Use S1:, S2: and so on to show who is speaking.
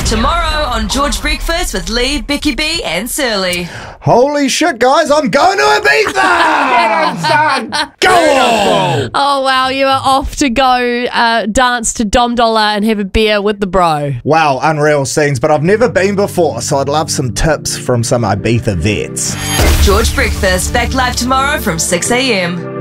S1: Tomorrow on George Breakfast with Lee, Becky B and Surly.
S2: Holy shit, guys, I'm going to Ibiza! Get on, son! Go on!
S3: Oh, wow, you are off to go dance to Dom Dollar and have a beer with the bro.
S2: Wow, unreal scenes, but I've never been before, so I'd love some tips from some Ibiza vets.
S1: George Breakfast, back live tomorrow from 6 a.m.